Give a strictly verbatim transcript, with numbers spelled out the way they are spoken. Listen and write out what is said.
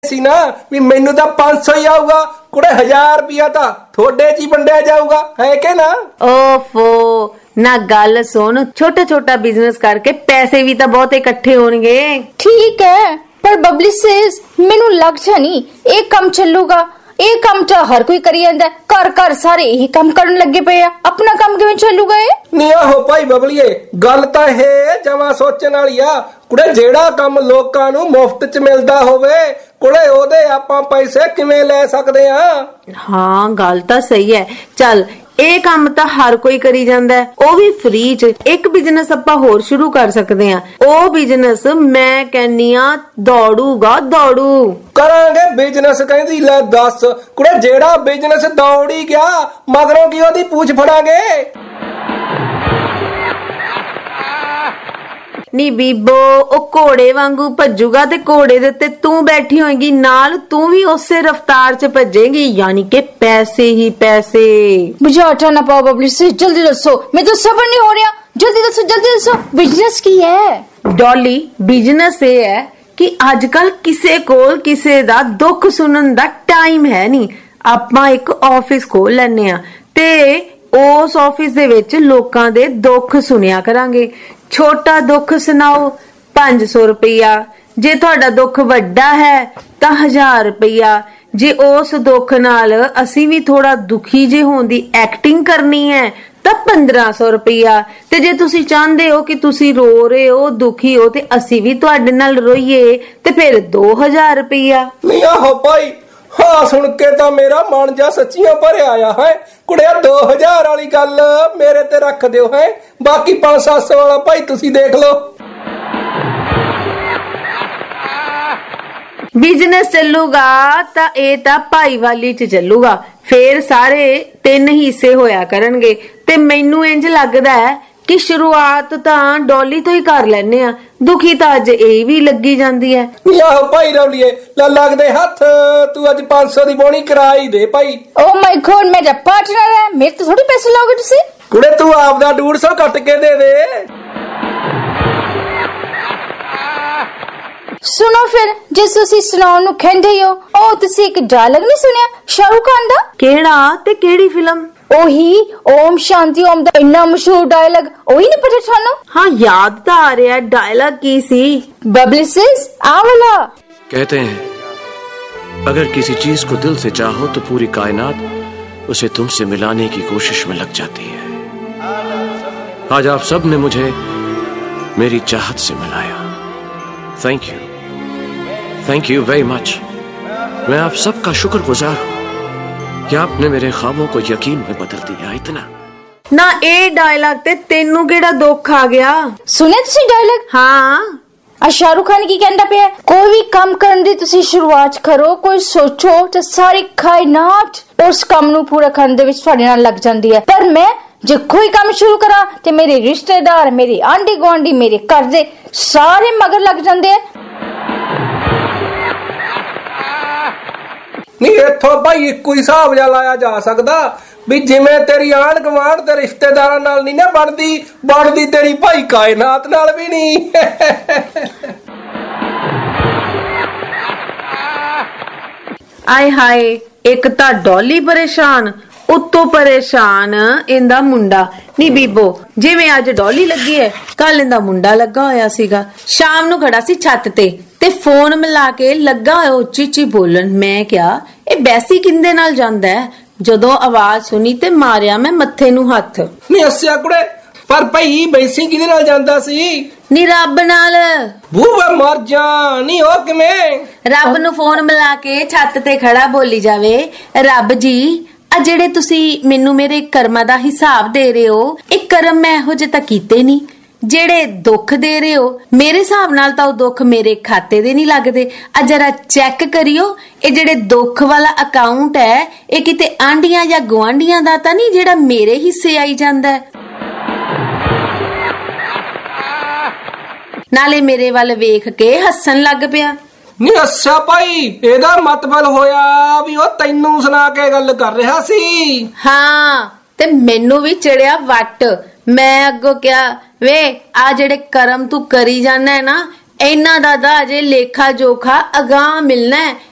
ਸੀ ਨਾ ਵੀ ਮੈਨੂੰ ਤਾਂ ਪੰਜ सौ ही ਆਊਗਾ, ਕੁੜੇ ਹਜ਼ਾਰ ਰੁਪਿਆ ਤਾਂ ਤੁਹਾਡੇ ਚ ਹੀ ਵੰਡਿਆ ਜਾਊਗਾ, ਹੈ ਕਿ ਨਾ? ਓਫੋ ना गल सुन, छोटा छोटा बिजनेस करके पैसे भी तो बहुत इकट्ठे होंगे। ठीक है पर बबली सेज मैनू लगता नहीं ये काम चलूगा। ये काम तो हर कोई करी जांदा, घर घर सारे यही काम करन लगे पे आ, अपना काम किवें चलूगा? ये नहीं आहो भाई बबलीए, गल तां है जमा सोचण वाली आ। कुड़े जेड़ा काम लोकां नूं मुफ्त च मिलदा होवे कुड़े ओदे आपां पैसे किवें ले सकदे आ? हाँ गल तां सही है। चल ਇਹ ਕੰਮ ਤਾਂ ਹਰ ਕੋਈ ਕਰੀ ਜਾਂਦਾ ਹੈ, ਉਹ ਵੀ ਫ੍ਰੀ ਚ। ਇੱਕ ਬਿਜ਼ਨਸ ਆਪਾਂ ਹੋਰ ਸ਼ੁਰੂ ਕਰ ਸਕਦੇ ਆ, ਉਹ ਬਿਜ਼ਨਸ ਮੈਂ ਕਹਿੰਨੀ ਆ ਦੌੜੂਗਾ ਦੌੜੂ। ਕਰਾਂਗੇ ਬਿਜ਼ਨਸ ਕਹਿੰਦੀ, ਲੈ ਦੱਸ ਕੁੜੇ ਜਿਹੜਾ ਬਿਜ਼ਨਸ ਦੌੜ ਹੀ ਗਿਆ ਮਗਰੋਂ ਕੀ ਉਹਦੀ ਪੂਛ ਫੜਾਂਗੇ? ਨੀ ਬੀਬੋ ਉਹ ਘੋੜੇ ਵਾਂਗੂ ਭੱਜੂਗਾ ਤੇ ਘੋੜੇ ਦੇ ਉੱਤੇ ਤੂੰ ਬੈਠੀ ਹੋਏਗੀ, ਨਾਲ ਤੂੰ ਵੀ ਉਸੇ ਰਫ਼ਤਾਰ ਚ ਭੱਜੇਗੀ, यानी कि पैसे ही पैसे। मुझे आटा ना पाओ बबली से, जल्दी दसो, मैं तो सबर नहीं हो रहा, जल्दी दसो जल्दी दसो बिजनेस की है? डॉली बिजनेस ये है कि अजकल किसे कोल किसे दा दुख सुनन दा टाइम है नहीं। आपां एक ऑफिस खोल लैने आ ते उस ऑफिस दे विच लोकां दे दुख सुनिया करांगे। छोटा दुख सुनाओ पांच सौ रुपया, जे तुहाडा दुख वड्डा है तां हजार रुपया, जे उस दुख नाल असी भी थोड़ा दुखी जे होण दी एक्टिंग करनी है तां पंद्रह सौ रुपया, ते जे तुसी चाहंदे हो कि तुसी रो रहे हो दुखी हो ते असी भी तुहाडे नाल रोईए ते फिर दो हजार रुपया। नहीं आहो भाई हाँ सुन के तो मेरा मन जा सच्चियां भरे आया है। कुड़िया दो हजार वाली गल मेरे ते रख दियो है, बाकी पांच सत सौ वाला भाई तुसी देख लो। बिजनेस चलूगा ता ए ता भाईवाली च चलूगा, फिर सारे तीन हिस्से होया करनगे। ते मैनू इंज लगदा है कि शुरुआत तां डॉली तो ही कर लेने आ, दुखी तां अज ए भी लगी जांदी है। आहो भाई रौलीए ला लगदे हथ, तू अज पांच सौ दी बोनी करा ही दे भाई। ओ माय गॉड मेरा पार्टनर है, मेरे तो थोड़ी पैसे लाओगे तुसी? कुड़े तू आपदा डेढ़ सौ कट के दे दे। सुनो फिर जिस तुसी सुनाउण नूं कहंदे हो, ओ तुसी एक डायलॉग नहीं सुनिया शाहरुख खान दा? केड़ा ते केड़ी फिल्म? ओही ओम शांति ओम दा इन्ना मशहूर डायलॉग, ओही नहीं पता थानू? हाँ याद तो आ रहा है, डायलॉग की सी? बबली सिस आ वाला। कहते हैं अगर किसी चीज को दिल से चाहो तो पूरी कायनात उसे तुमसे मिलाने की कोशिश में लग जाती है। आज आप सब ने मुझे मेरी चाहत से मिलाया। Thank you, thank you very much. मैं आप सबका शुक्रगुजार हूँ कि आपने मेरे ख्वाबों को यकीन में बदल दिया। इतना ना ए डायलॉग ते तेनू केड़ा दुख आ गया? सुने तुसी डायलॉग? हाँ आ शाहरुख खान की कहंदा पे, कोई भी काम करन दी तुसी शुरुआत करो, कोई सोचो ते सारी कायनात उस काम नू पूरा करन दे विच तुहाडे नाल लग जांदी है। पर मैं जे कोई काम शुरू करा ते मेरे रिश्तेदार, मेरे आंडी गुआंढी, मेरे घर दे सारे मगर लग जांदे हैं। नहीं इथों भाई इको ही हिसाब जा लाया जा सकदा भी जिवें तेरी आंढ गुआंढ ते रिश्तेदारां नाल नहीं ना बनदी, बनदी तेरी भाई कायनात नाल भी नहीं। आए हाय, एक तां डॉली परेशान, उत्तों परेशान इंदा मुंडा। नी बीबो जिवें अज डॉली लगी है कल इंदा मुंडा लगा होया सीगा। शाम नू खड़ा सी छत ते ते फोन मिला के लगा होया उच्ची उच्ची बोलन। मैं क्या ए बैसी किंदे नाल जांदा है? जदों आवाज सुनी ते मारिया मैं मत्थे नू हथ। नी हस्सिया कुड़े, पर भाई बैसी किदे नाल जांदा सी? नी रब नाल। बूवे मर जा, नी ओ किवें? रब नू फोन मिला के छत ते खड़ा बोली जावे, रब जी आ जेड़े तुसी मैनू मेरे कर्मां दा हिसाब दे रहे हो, ए कर्म मैं इहो जे तां कीते नहीं। जेड़े दुख दे रहे हो मेरे हिसाब नाल तां दुख मेरे खाते दे नहीं लगदे। आ जरा चेक करियो ए जेड़े दुख वाला अकाउंट है ए किते आंडियां या गुआंढियां दा तां नहीं जेड़ा मेरे हिस्से आई जांदा है। नाले मेरे वाल वेख के हसन लग पिया। नी अच्छा भाई एदा मतलब होया भी ओ तैनू सुना के गल कर रहा सी। हाँ ते मैनू भी चढ़िया वट। मैं अगो क्या वे आ जेड़े कर्म तू करी जाना है ना, इन्हां दा दा अजे लेखा जोखा अगां मिलना है।